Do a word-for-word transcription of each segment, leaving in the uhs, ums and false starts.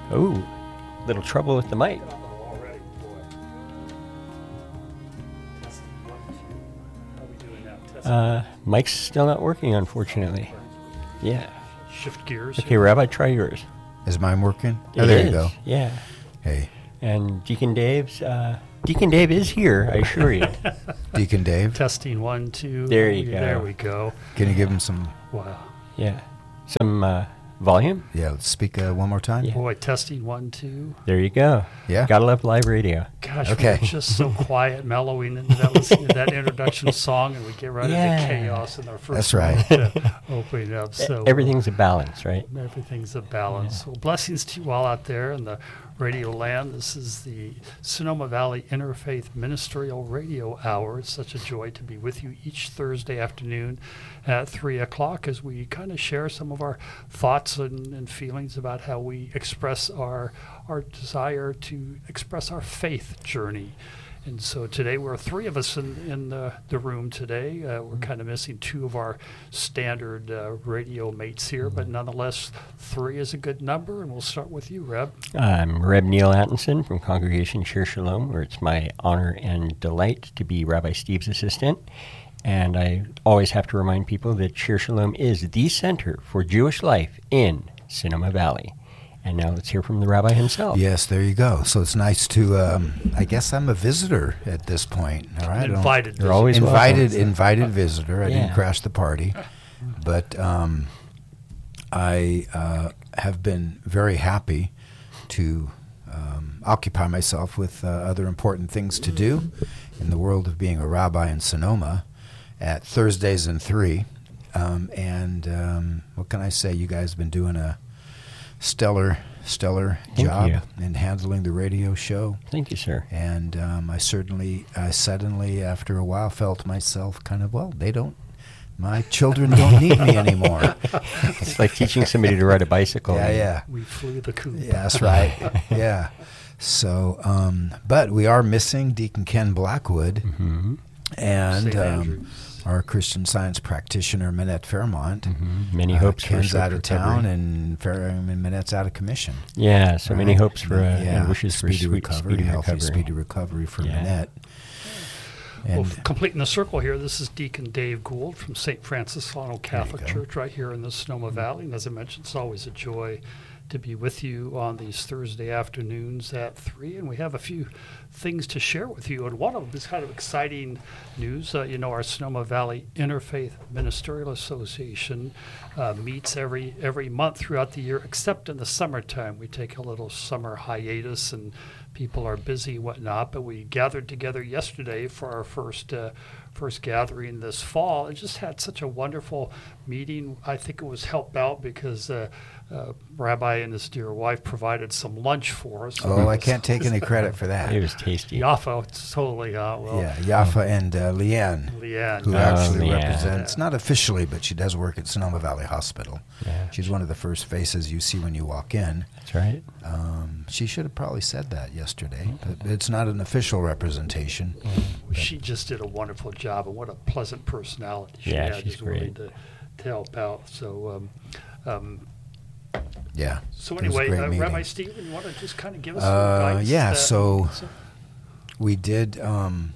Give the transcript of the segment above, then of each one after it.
Oh, little trouble with the mic. Uh, mic's still not working, unfortunately. Yeah. Shift gears. Okay, Rabbi, try yours. Is mine working? It Oh, there is, you go. Yeah. Hey, And Deacon Dave's, uh, Deacon Dave is here, I assure you. Deacon Dave, Testing one, two. There you go. There we go. can you give him some? Wow. Yeah. Some uh, volume? Yeah, let's speak uh, one more time. Yeah. Boy, testing one, two. There you go. Yeah. Gotta love live radio. Gosh, Okay. we're just so quiet, mellowing into that, listening to that introduction song, and we get right Yeah. into chaos in our first That's right. uh, opening up. So uh, Everything's a balance, right? Everything's a balance. Well, blessings to you all out there in the radio land. This is the Sonoma Valley Interfaith Ministerial Radio Hour. It's such a joy to be with you each Thursday afternoon at three o'clock as we kind of share some of our thoughts and, and feelings about how we express our our desire to express our faith journey. And so today we're three of us in, in the, the room today. Uh, we're kind of missing two of our standard uh, radio mates here, but nonetheless, three is a good number. And we'll start with you, Reb. I'm Reb Neil Atkinson from Congregation Shir Shalom, where it's my honor and delight to be Rabbi Steve's assistant. And I always have to remind people that Shir Shalom is the center for Jewish life in Sonoma Valley. And now let's hear from the rabbi himself. Yes, there you go. So it's nice to. Um, I guess I'm a visitor at this point. All right, I don't- Invited. You're always invited, welcome. invited visitor. I Yeah. didn't crash the party, but um, I uh, have been very happy to um, occupy myself with uh, other important things to do in the world of being a rabbi in Sonoma at Thursdays and three. Um, and um, what can I say? You guys have been doing a stellar, stellar Thank job you. in handling the radio show. Thank you, sir. And um, I certainly, I suddenly, after a while, felt myself kind of, well, they don't, my children don't need me anymore. It's like teaching somebody to ride a bicycle. Yeah, yeah. We flew the coop. Yeah, that's right. Yeah. So, um, but we are missing Deacon Ken Blackwood Mm-hmm. and Saint um, Andrews. our Christian Science practitioner, Minette Fairmont. Mm-hmm. Many Uh, hopes for Ken's swift out of recovery. town, and Fair and Minette's out of commission. Yeah, so many Right. hopes for uh, yeah, and wishes for speedy sweet, recovery, speedy healthy, recovery. speedy recovery for Yeah. Minette. Well, And f- completing the circle here, this is Deacon Dave Gould from Saint Francis Solano Catholic go. Church right here in the Sonoma Valley. And as I mentioned, it's always a joy to be with you on these Thursday afternoons at three. And we have a few things to share with you. And one of them is kind of exciting news. Uh, you know, our Sonoma Valley Interfaith Ministerial Association uh, meets every every month throughout the year, except in the summertime. We take a little summer hiatus and people are busy and whatnot, but we gathered together yesterday for our first uh, first gathering this fall and just had such a wonderful meeting. I think it was helped out because uh, uh, Rabbi and his dear wife provided some lunch for us. oh, I can't take any credit for that. It was tasty. Yaffa, it's totally, uh, well, Yeah, Yaffa and uh, Leanne, Leanne. who Oh, actually Leanne. represents, not officially, but she does work at Sonoma Valley Hospital. Yeah. She's one of the first faces you see when you walk in. That's right. Um, she should have probably said that yesterday, but it's not an official representation. She just did a wonderful job, and what a pleasant personality she Yeah, had, she's just willing great. to, to help out. So, um, um, Yeah. so it was a anyway, great uh, meeting. Rabbi Stephen, you want to just kind of give us Uh, some guidance? yeah, uh, so- We did, um,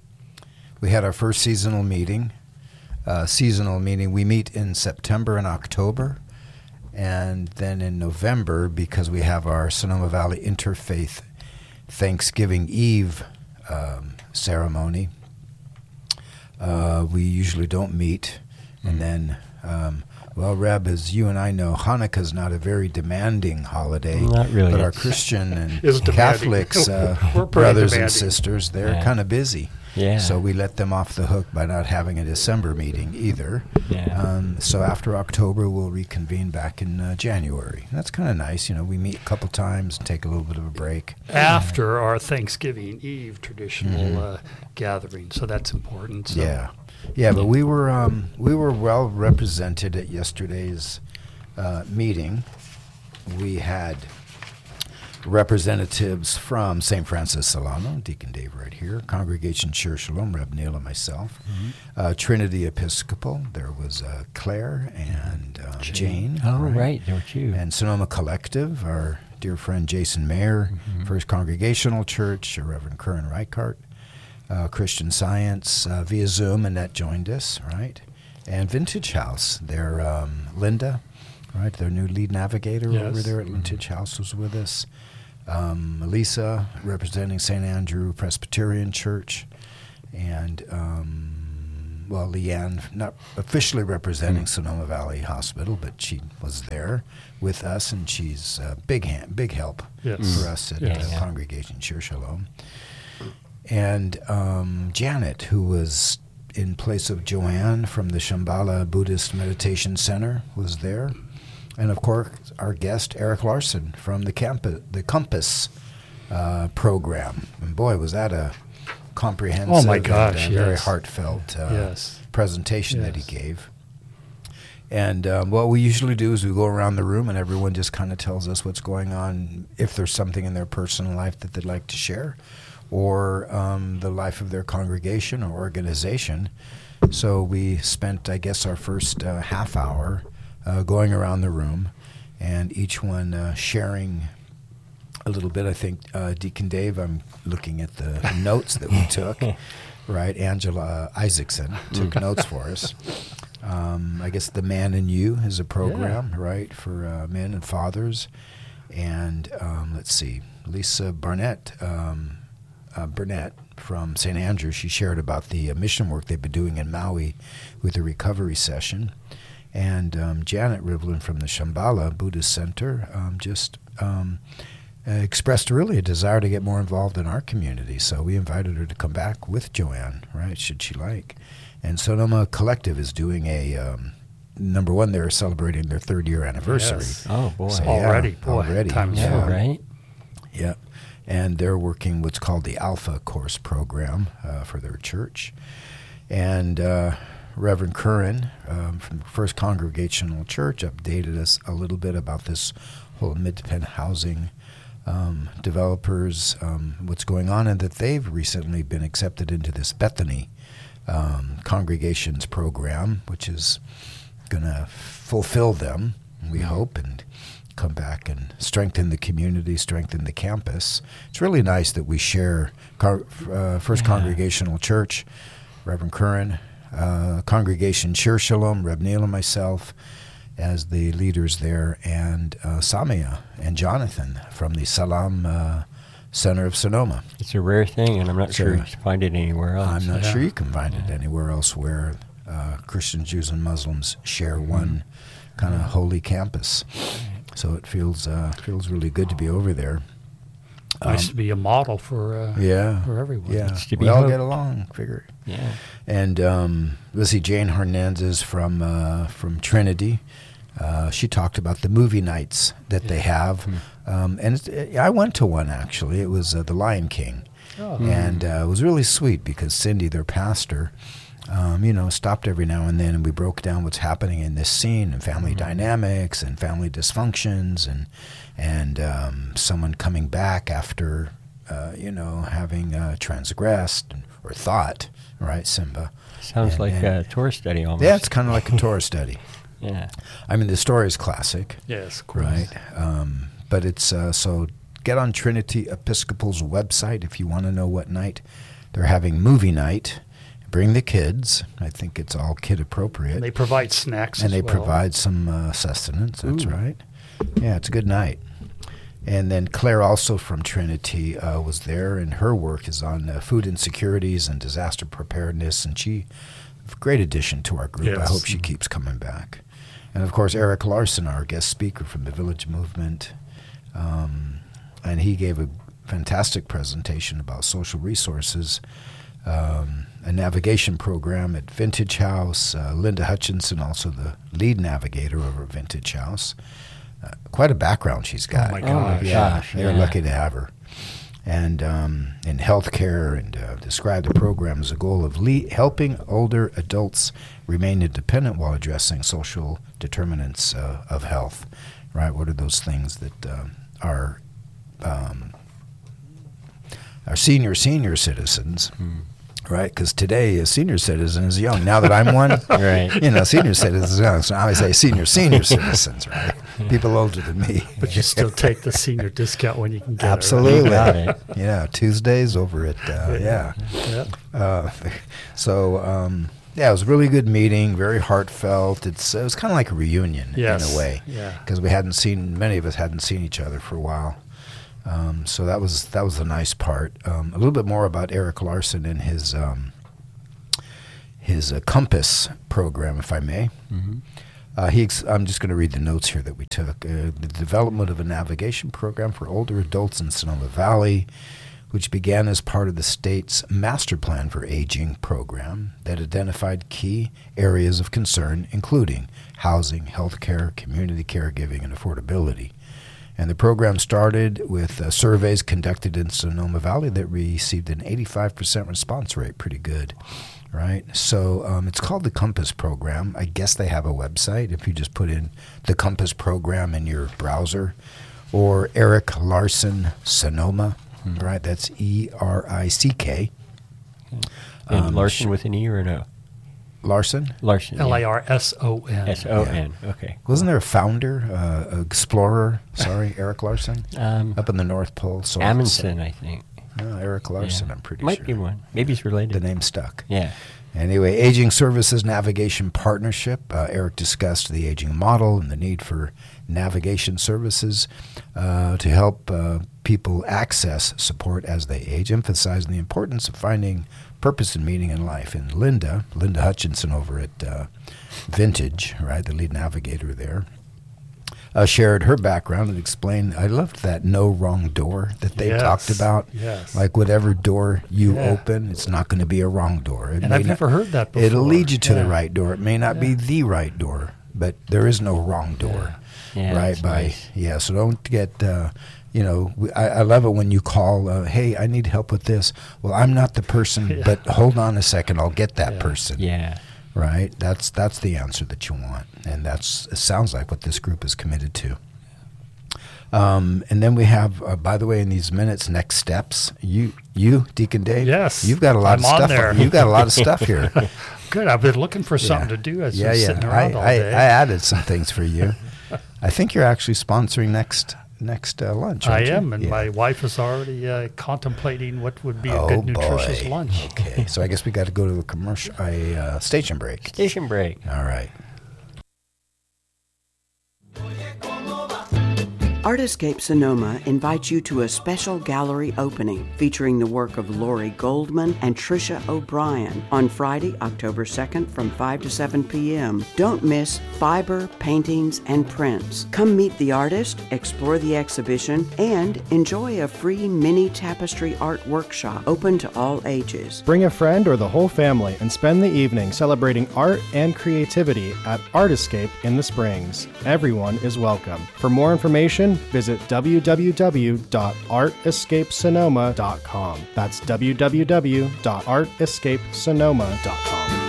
we had our first seasonal meeting. Uh, seasonal meeting, we meet in September and October. And then in November, because we have our Sonoma Valley Interfaith Thanksgiving Eve um, ceremony, uh, we usually don't meet. And then, um, well, Reb, as you and I know, Hanukkah's not a very demanding holiday. Not really. But our It's- Christian and It's demanding. Catholics, uh, We're pretty brothers demanding. and sisters, they're Yeah. kind of busy. Yeah. So we let them off the hook by not having a December meeting either. Yeah. Um, so after October, we'll reconvene back in uh, January. That's kind of nice. You know, we meet a couple times and take a little bit of a break. After our Thanksgiving Eve traditional Mhm. uh, gathering, so that's important. So. Yeah, yeah. But we were um, we were well represented at yesterday's uh, meeting. We had representatives from Saint Francis Solano, Deacon Dave right here, Congregation Shir Shalom, Reb Neil and myself, Mm-hmm. uh, Trinity Episcopal, there was uh, Claire and uh, Jane. Oh, right. There were two. And Sonoma Collective, our dear friend Jason Mayer, Mm-hmm. First Congregational Church, Reverend Curran Reichart, uh, Christian Science uh, via Zoom, Annette joined us, right? And Vintage House, their um, Linda, right, their new lead navigator Yes. over there at Vintage House was with us. Um, Elisa, representing Saint Andrew Presbyterian Church, and, um, well, Leanne, not officially representing Sonoma Valley Hospital, but she was there with us, and she's a big hand, big help Yes. for us at Yes. uh, Yeah. Congregation Shir Shalom. And um, Janet, who was in place of Joanne from the Shambhala Buddhist Meditation Center, was there. And, of course, our guest, Eric Larson, from the, campus, the Compass uh, program. And, boy, was that a comprehensive Oh, my gosh, and, uh, very yes. heartfelt uh, Yes. presentation that Yes. he gave. And um, what we usually do is we go around the room and everyone just kind of tells us what's going on, if there's something in their personal life that they'd like to share, or um, the life of their congregation or organization. So we spent, I guess, our first uh, half hour uh, going around the room, and each one uh, sharing a little bit. I think uh, Deacon Dave, I'm looking at the notes that we took, right? Angela Isaacson took notes for us. Um, I guess The Man in You is a program, Yeah. right, for uh, men and fathers. And um, let's see, Lisa Barnett, um, uh, Burnett from Saint Andrew, she shared about the uh, mission work they've been doing in Maui with the recovery session. And um, Janet Rivlin from the Shambhala Buddhist Center um, just um, uh, expressed really a desire to get more involved in our community. So we invited her to come back with Joanne, right, should she like. And Sonoma Collective is doing a, um, number one, they're celebrating their third year anniversary. Yes. Oh, boy. So, Already, yeah, boy, already. time is Yeah, flying. right? Yeah. And they're working what's called the Alpha Course program uh, for their church. And uh, Reverend Curran um, from First Congregational Church updated us a little bit about this whole mid-dependent housing um, developers, um, what's going on, and that they've recently been accepted into this Bethany um, congregations program, which is going to fulfill them, we hope, and come back and strengthen the community, strengthen the campus. It's really nice that we share Car- uh, First Yeah. Congregational Church, Reverend Curran, uh, Congregation Shir Shalom, Reb Neil and myself as the leaders there, and uh, Samia and Jonathan from the Salam uh, Center of Sonoma. It's a rare thing, and I'm not sure Sure. you can find it anywhere else. I'm not Yeah. sure you can find it anywhere else where uh, Christians, Jews, and Muslims share one kind of holy campus. So it feels uh, feels really good to be over there. Nice Um, to be a model for uh, Yeah, for everyone. yeah. It's to be We all hoped. get along. Figure. Yeah. And um, let's see, Jane Hernandez from uh, from Trinity. Uh, she talked about the movie nights that they have, um, and it's, I went to one actually. It was uh, The Lion King, Oh. and uh, it was really sweet because Cindy, their pastor, um, you know, stopped every now and then, and we broke down what's happening in this scene and family dynamics and family dysfunctions, and and um, someone coming back after, uh, you know, having uh, transgressed or thought, right, Simba. Sounds And- like and- a tour study almost. Yeah, it's kind of like a Torah study. Yeah. I mean, the story is classic, Yes, of course. right? Um, but it's uh, so get on Trinity Episcopal's website if you want to know what night they're having movie night. Bring the kids. I think it's all kid appropriate. And they provide snacks and as they well. provide some uh, sustenance. That's Ooh. right. Yeah, it's a good night. And then Claire, also from Trinity, uh, was there, and her work is on uh, food insecurities and disaster preparedness, and she, a great addition to our group. I Yes. hope she keeps coming back. And of course, Eric Larson, our guest speaker from the Village Movement, um, and he gave a fantastic presentation about social resources, um, a navigation program at Vintage House. Uh, Linda Hutchinson, also the lead navigator over at Vintage House. Uh, quite a background she's got. my Oh, my gosh. Yeah, gosh. they're yeah. lucky to have her. And um, in healthcare, and uh, described the program as a goal of le- helping older adults remain independent while addressing social determinants uh, of health. Right? What are those things that uh, are um, our senior senior citizens. Hmm. Right, because today a senior citizen is young. Now that I'm one, Right. you know, senior citizens is young. So I always say senior senior citizens, right? People older than me. But you still take the senior discount when you can get Absolutely. You got it. Yeah, Tuesdays over at uh, yeah. it. Right? Yeah. Uh, so um, yeah, it was a really good meeting, very heartfelt. It's it was kind of like a reunion Yes. in a way, Yeah. because we hadn't seen many of us hadn't seen each other for a while. Um, so that was that was the nice part. Um, a little bit more about Eric Larson and his um, his uh, Compass program, if I may. Mhm. Uh, he ex- I'm just going to read the notes here that we took. Uh, the development of a navigation program for older adults in Sonoma Valley, which began as part of the state's Master Plan for Aging program that identified key areas of concern, including housing, healthcare, community caregiving, and affordability. And the program started with uh, surveys conducted in Sonoma Valley that received an eighty-five percent response rate. Pretty good, right? So um, it's called the Compass Program. I guess they have a website if you just put in the Compass Program in your browser, or Eric Larson Sonoma, mm-hmm. right? That's E R I C K. And Um, Larson with an E or an O? Larson? Larson. L A yeah. R S O N. S O N. Okay. Wasn't there a founder, uh, explorer, sorry, Eric Larson? Um, Up in the North Pole. So Amundsen, I think. No, Eric Larson, Yeah. I'm pretty Might sure. be one. Maybe he's related. The name stuck. Yeah. Anyway, Aging Services Navigation Partnership. Uh, Eric discussed the aging model and the need for navigation services uh, to help uh, people access support as they age, emphasizing the importance of finding purpose and meaning in life. And Linda, Linda Hutchinson over at uh, Vintage, right, the lead navigator there, uh, shared her background and explained, I loved that no wrong door that they Yes. talked about. Yes. Like whatever door you Yeah. open, it's not going to be a wrong door. It And may I've not- never heard that before. It'll lead you to the Yeah. right door. It may not be Yeah. the right door, but there is no wrong door, Yeah, right? that's By nice. yeah, so don't get. Uh, you know, we- I, I love it when you call. Uh, hey, I need help with this. Well, I'm not the person, Yeah. but hold on a second. I'll get that Yeah. person. Yeah. Right. That's that's the answer that you want, and that's it sounds like what this group is committed to. Um, and then we have, uh, by the way, in these minutes, next steps. You, you, Deacon Dave. Yes, you've got a lot I'm of on stuff. there. You've got a lot of stuff here. Good. I've been looking for something Yeah. to do as yeah, you're yeah. sitting I, around all I, day. I added some things for you. I think you're actually sponsoring next next uh, lunch. I aren't you? am, and Yeah. my wife is already uh, contemplating what would be a Oh, good nutritious boy. lunch. Okay, so I guess we got to go to a commercial, a uh, station break. Station break. All right. Artscape Sonoma invites you to a special gallery opening featuring the work of Lori Goldman and Tricia O'Brien on Friday, October second from five to seven p.m. Don't miss Fiber, Paintings, and Prints. Come meet the artist, explore the exhibition, and enjoy a free mini tapestry art workshop open to all ages. Bring a friend or the whole family and spend the evening celebrating art and creativity at Artscape in the Springs. Everyone is welcome. For more information, visit w w w dot art escape sonoma dot com. That's w w w dot art escape sonoma dot com.